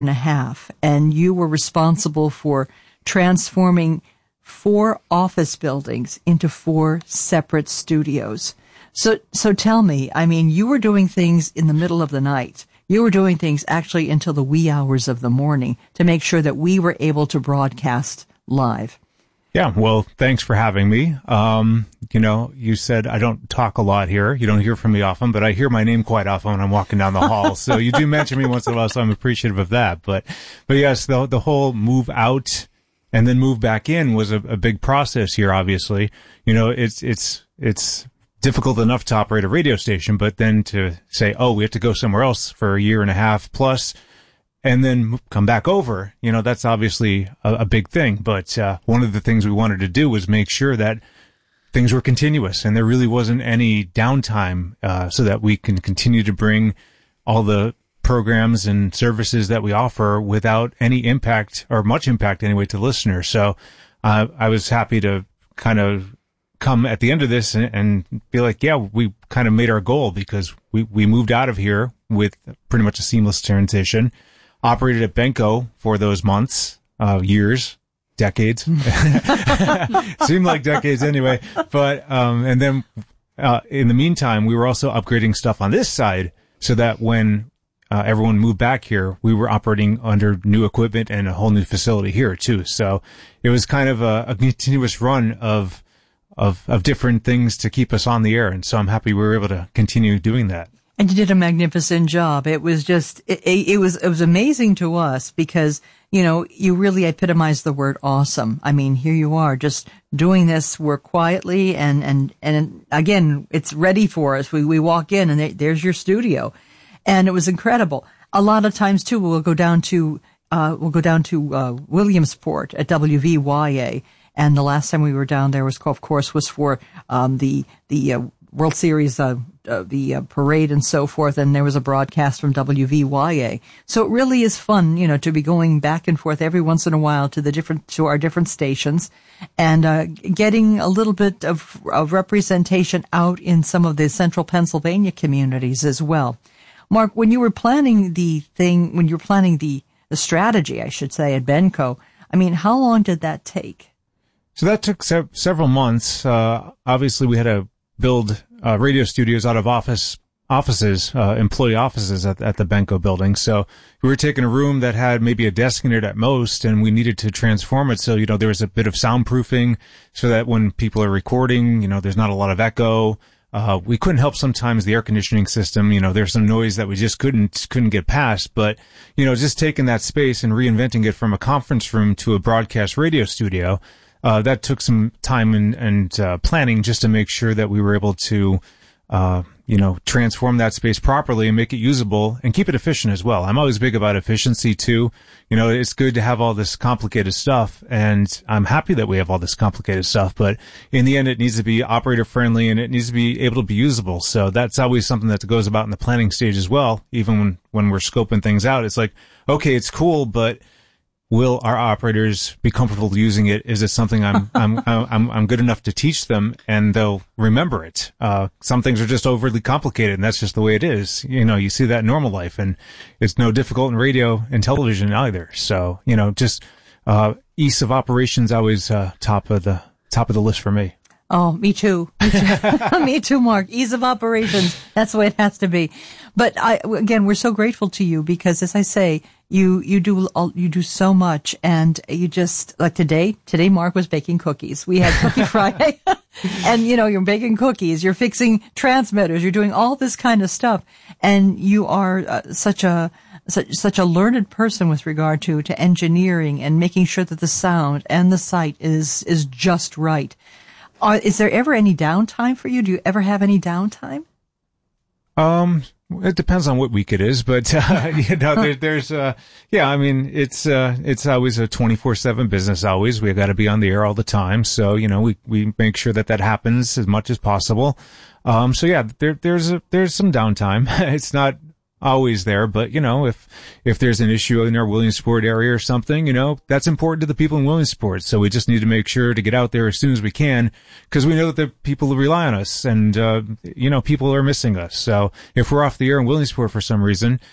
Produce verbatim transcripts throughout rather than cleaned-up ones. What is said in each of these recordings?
and a half, and you were responsible for transforming four office buildings into four separate studios. So, so tell me, I mean, you were doing things in the middle of the night. You were doing things actually until the wee hours of the morning to make sure that we were able to broadcast live. Yeah, well, thanks for having me. Um, you know, you said I don't talk a lot here. You don't hear from me often, but I hear my name quite often when I'm walking down the hall. So you do mention me once in a while, so I'm appreciative of that. But, but yes, the the whole move out and then move back in was a, a big process here. Obviously, you know, it's it's it's difficult enough to operate a radio station, but then to say, oh, we have to go somewhere else for a year and a half plus, and then come back over, you know, that's obviously a, a big thing. But uh, one of the things we wanted to do was make sure that things were continuous and there really wasn't any downtime, uh, so that we can continue to bring all the programs and services that we offer without any impact, or much impact anyway, to listeners. So uh, I was happy to kind of come at the end of this and, and be like, yeah, we kind of made our goal, because we, we moved out of here with pretty much a seamless transition, operated at Benco for those months, uh, years, decades, seemed like decades anyway. But, um, and then, uh, in the meantime, we were also upgrading stuff on this side so that when, uh, everyone moved back here, we were operating under new equipment and a whole new facility here too. So it was kind of a, a continuous run of, of, of different things to keep us on the air. And so I'm happy we were able to continue doing that. And you did a magnificent job. It was just, it, it was, it was amazing to us because, you know, you really epitomized the word awesome. I mean, here you are just doing this work quietly and, and, and again, it's ready for us. We, we walk in and there, there's your studio, and it was incredible. A lot of times too, we'll go down to, uh, we'll go down to, uh, Williamsport at W V Y A. And the last time we were down there was, of course, was for, um, the, the, uh, World Series, uh, uh the uh, parade and so forth, and there was a broadcast from W V Y A. So it really is fun, you know, to be going back and forth every once in a while to the different, to our different stations, and uh getting a little bit of, of representation out in some of the central Pennsylvania communities as well. Mark, when you were planning the thing, when you were planning the, the strategy, I should say, at Benco, I mean, how long did that take? So that took se- several months. Uh, obviously we had to build uh, radio studios out of office offices, uh, employee offices at, at the Benco building. So we were taking a room that had maybe a desk in it at most, and we needed to transform it. So, you know, there was a bit of soundproofing so that when people are recording, you know, there's not a lot of echo. Uh, we couldn't help sometimes the air conditioning system. You know, there's some noise that we just couldn't, couldn't get past. But, you know, just taking that space and reinventing it from a conference room to a broadcast radio studio, Uh, that took some time and, and, uh, planning just to make sure that we were able to, uh, you know, transform that space properly and make it usable and keep it efficient as well. I'm always big about efficiency too. You know, it's good to have all this complicated stuff, and I'm happy that we have all this complicated stuff, but in the end, it needs to be operator friendly and it needs to be able to be usable. So that's always something that goes about in the planning stage as well. Even when, when we're scoping things out, it's like, okay, it's cool, but will our operators be comfortable using it? Is it something I'm, I'm, I'm, I'm good enough to teach them and they'll remember it? Uh, some things are just overly complicated, and that's just the way it is. You know, you see that in normal life, and it's no difficult in radio and television either. So, you know, just, uh, ease of operations always, uh, top of the, top of the list for me. Oh, me too. Me too, me too, Mark. Ease of operations. That's the way it has to be. But I, again, we're so grateful to you because, as I say, you, you do, you do so much, and you just, like today, today Mark was baking cookies. We had Cookie Friday, and you know, you're baking cookies, you're fixing transmitters, you're doing all this kind of stuff, and you are uh, such a, such, such a learned person with regard to, to engineering and making sure that the sound and the sight is, is just right. Uh, is there ever any downtime for you? Do you ever have any downtime? Um, it depends on what week it is, but, uh, you know, there, there's, uh, yeah, I mean, it's, uh, it's always a twenty-four seven business always. We've got to be on the air all the time. So, you know, we, we make sure that that happens as much as possible. Um, so yeah, there, there's a, there's some downtime. It's not always there, but you know, if, if there's an issue in our Williamsport area or something, you know, that's important to the people in Williamsport. So we just need to make sure to get out there as soon as we can, because we know that the people rely on us, and, uh, you know, people are missing us. So if we're off the air in Williamsport for some reason,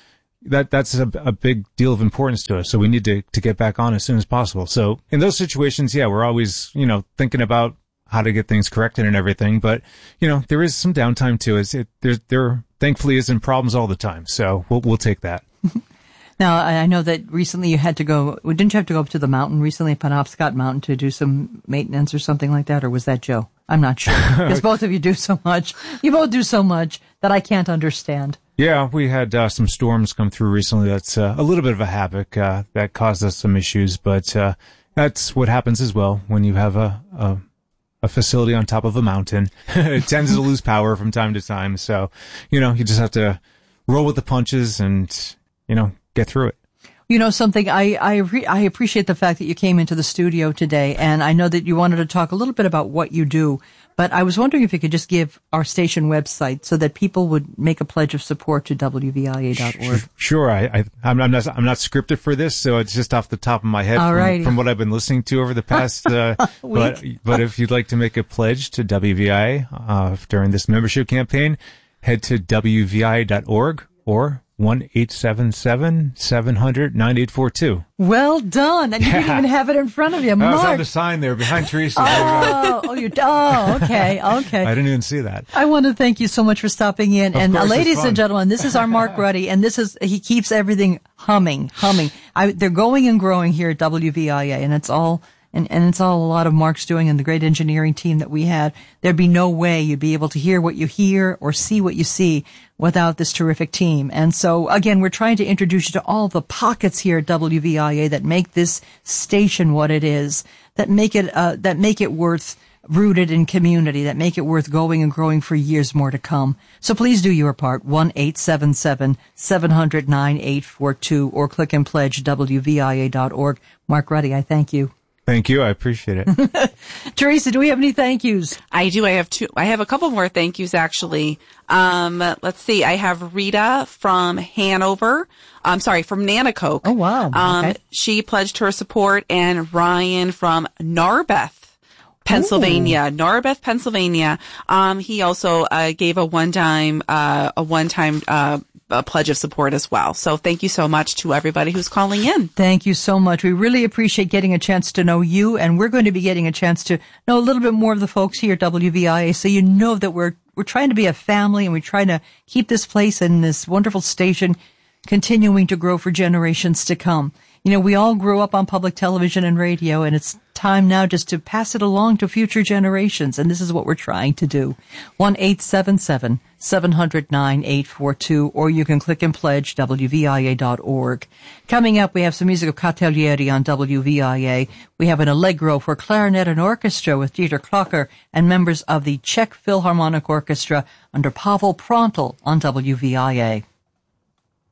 that that's a, a big deal of importance to us. So we need to, to get back on as soon as possible. So in those situations, yeah, we're always, you know, thinking about how to get things corrected and everything. But, you know, there is some downtime too. It's, it, there, there thankfully isn't problems all the time. So we'll, we'll take that. Now, I know that recently you had to go, didn't you have to go up to the mountain recently, Penobscot Mountain, to do some maintenance or something like that? Or was that Joe? I'm not sure. Because both of you do so much. You both do so much that I can't understand. Yeah, we had uh, some storms come through recently. That's uh, a little bit of a havoc uh, that caused us some issues. But uh, that's what happens as well when you have a, a a facility on top of a mountain. It tends to lose power from time to time. So, you know, you just have to roll with the punches and, you know, get through it. You know something, I I, re- I appreciate the fact that you came into the studio today, and I know that you wanted to talk a little bit about what you do, but I was wondering if you could just give our station website so that people would make a pledge of support to W V I A dot org. Sure, I, I I'm, I'm not I'm not scripted for this, so it's just off the top of my head from, from what I've been listening to over the past. Uh, but but if you'd like to make a pledge to W V I A uh, during this membership campaign, head to W V I A dot org or one eight seven seven, seven hundred, nine eight four two. Well done. And you yeah. didn't even have it in front of you. Mark. I was on the sign there behind Teresa. Oh, oh, you're, oh, okay, okay. I didn't even see that. I want to thank you so much for stopping in. Of and course, uh, ladies and gentlemen, this is our Mark Ruddy, and this is, he keeps everything humming, humming. I, they're going and growing here at W V I A, and it's all, And, and it's all a lot of Mark's doing and the great engineering team that we had. There'd be no way you'd be able to hear what you hear or see what you see without this terrific team. And so, again, we're trying to introduce you to all the pockets here at W V I A that make this station what it is, that make it, uh, that make it worth rooted in community, that make it worth going and growing for years more to come. So please do your part, one eight seven seven, seven hundred, nine eight four two, or click and pledge W V I A dot org. Mark Ruddy, I thank you. Thank you. I appreciate it. Teresa, do we have any thank yous? I do. I have two. I have a couple more thank yous, actually. Um, let's see. I have Rita from Hanover. I'm sorry, from Nanacoke. Oh, wow. Um, okay. She pledged her support, and Ryan from Narbeth, Pennsylvania. Ooh. Narbeth, Pennsylvania. Um, he also, uh, gave a one-time, uh, a one-time, uh, a pledge of support as well. So thank you so much to everybody who's calling in. Thank you so much. We really appreciate getting a chance to know you, and we're going to be getting a chance to know a little bit more of the folks here at W V I A, so you know that we're we're trying to be a family, and we're trying to keep this place and this wonderful station continuing to grow for generations to come. You know, we all grew up on public television and radio, and it's time now just to pass it along to future generations, and this is what we're trying to do. one eight seven seven, seven hundred, nine eight four two, or you can click and pledge W V I A dot org. Coming up, we have some music of Catiglieri on W V I A. We have an Allegro for clarinet and orchestra with Dieter Klocker and members of the Czech Philharmonic Orchestra under Pavel Prontel on W V I A.